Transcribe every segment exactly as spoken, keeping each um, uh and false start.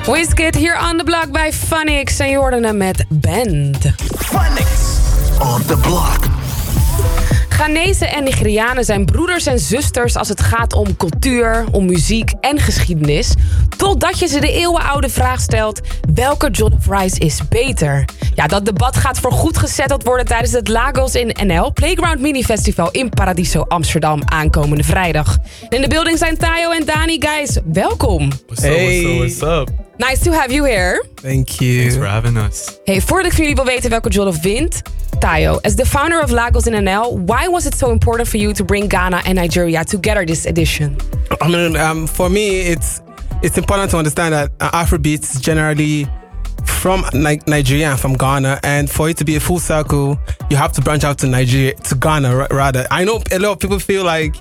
Wizkid hier on the block bij Phonics. En je hoorde hem met Band. Phonics on the block. Ghanese en Nigerianen zijn broeders en zusters als het gaat om cultuur, om muziek en geschiedenis. Totdat je ze de eeuwenoude vraag stelt: welke jollof rice is beter? Ja, dat debat gaat voorgoed gezetteld worden tijdens het Lagos in N L Playground Mini Festival in Paradiso Amsterdam aankomende vrijdag. In de building zijn Tayo en Dani. Guys, welkom. What's up, Hey. what's up, what's up? Nice to have you here. Thank you. Thanks for having us. Hey, voordat ik van jullie wil weten welke jollof wint, Tayo, as the founder of Lagos in N L, why was it so important for you to bring Ghana and Nigeria together this edition? I mean, um, for me, it's it's important to understand that uh, Afrobeats generally from Ni- Nigeria and from Ghana, and for it to be a full circle, you have to branch out to Nigeria, to Ghana ra- rather. I know a lot of people feel like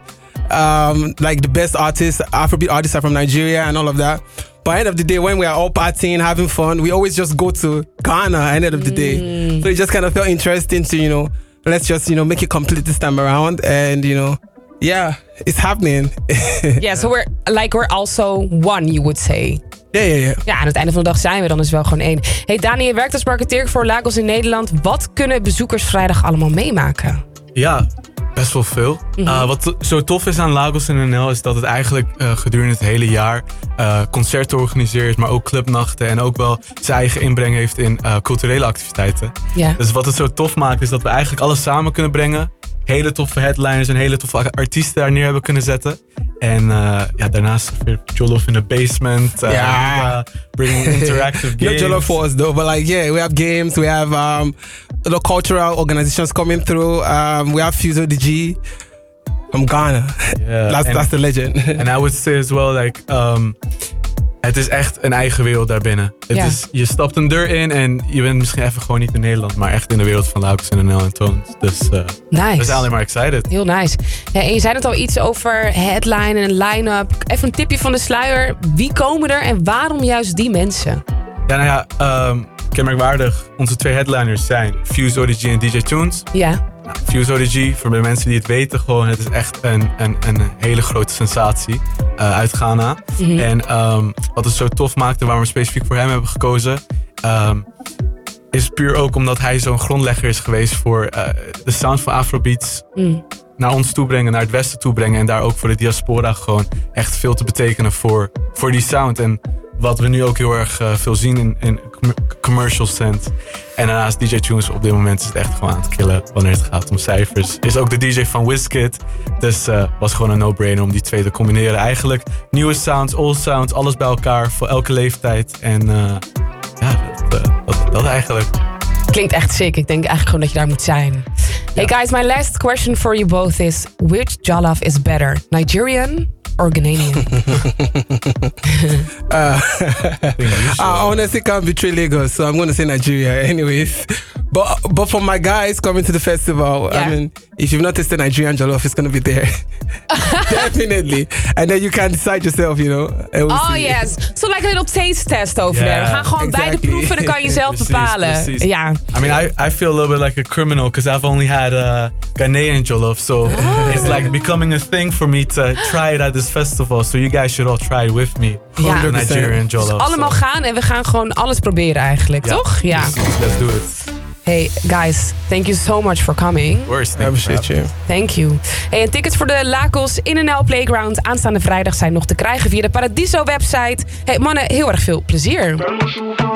um, like the best artists, Afrobeat artists, are from Nigeria and all of that. But at the end of the day, when we are all partying, having fun, we always just go to Ghana at the end of the day. So it just kind of felt interesting to, you know, let's just, you know, make it complete this time around. And, you know, yeah, it's happening. Yeah, so we're like we're also one, you would say. Ja, ja, ja. Ja, aan het einde van de dag zijn we dan dus wel gewoon één. Hey Dani, je werkt als marketeer voor Lagos in Nederland. Wat kunnen bezoekers vrijdag allemaal meemaken? Ja, best wel veel. Mm-hmm. Uh, wat to- zo tof is aan Lagos in N L is dat het eigenlijk uh, gedurende het hele jaar uh, concerten organiseert, maar ook clubnachten en ook wel zijn eigen inbreng heeft in uh, culturele activiteiten. Ja. Dus wat het zo tof maakt is dat we eigenlijk alles samen kunnen brengen. Hele toffe headliners en hele toffe artiesten daar neer hebben kunnen zetten. En uh, ja, daarnaast weer Jollof in the basement. Uh, Ja. uh, bringing interactive Not games. Jollof for us though, but like, yeah, we have games, we have um, the cultural organizations coming through. Um, we have Fuso D G from Ghana. Yeah, that's, and- that's the legend. And I would say as well, like, um, het is echt een eigen wereld daarbinnen. Het Ja. is, je stapt een deur in en je bent misschien even gewoon niet in Nederland, maar echt in de wereld van Lagos in N L en Tones. Dus uh, Nice. we zijn alleen maar excited. Heel nice. Ja, en je zei het al iets over headline en line-up. Even een tipje van de sluier. Wie komen er en waarom juist die mensen? Ja, nou ja, um, kenmerkwaardig. Onze twee headliners zijn Fuse O D G en D J Tunes. Ja. Nou, Fuse O D G, voor de mensen die het weten, gewoon, het is echt een, een, een hele grote sensatie uh, uit Ghana. Mhm. En um, wat het zo tof maakte, waarom we specifiek voor hem hebben gekozen, um, is puur ook omdat hij zo'n grondlegger is geweest voor uh, de sound van Afrobeats Mm. naar ons toe brengen, naar het westen toe brengen. En daar ook voor de diaspora gewoon echt veel te betekenen voor, voor die sound. En wat we nu ook heel erg uh, veel zien in, in com- commercial sense. En daarnaast D J Tunes op dit moment is het echt gewoon aan het killen wanneer het gaat om cijfers. Is ook de D J van Wizkid. Dus uh, was gewoon een no-brainer om die twee te combineren. Eigenlijk nieuwe sounds, old sounds, alles bij elkaar voor elke leeftijd. En uh, ja, dat, uh, dat, dat eigenlijk. Klinkt echt sick. Ik denk eigenlijk gewoon dat je daar moet zijn. Hey guys, my last question for you both is: which jollof is better, Nigerian or Ghanaian? Uh, I honestly can't betray Lagos, so I'm going to say Nigeria anyways. But but for my guys coming to the festival, Yeah. I mean, if you've not tasted Nigerian jollof, it's going to be there. Definitely. And then you can decide yourself, you know. and we'll Oh see. yes. So like a little taste test over Yeah, there. We gaan gewoon beide exactly. proeven en dan kan je zelf Precies, bepalen. precies. Ja. I mean, I, I feel a little bit like a criminal because I've only had uh, Ghanaian jollof. So it's like becoming a thing for me to try it at this festival. So you guys should all try it with me. Ja. The Nigerian jollof. Allemaal so. gaan en we gaan gewoon alles proberen eigenlijk, Ja, toch? Ja. precies. Let's do it. Hey guys, thank you so much for coming. Worst I thing. appreciate you. Thank you. Hey, en tickets voor de Lagos in N L Playground aanstaande vrijdag zijn nog te krijgen via de Paradiso website. Hey mannen, heel erg veel plezier.